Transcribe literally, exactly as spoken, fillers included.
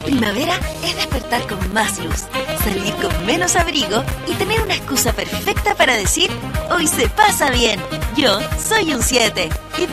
primavera es despertar con más luz, salir con menos abrigo y tener una excusa perfecta para decir: hoy se pasa bien. Yo soy un siete.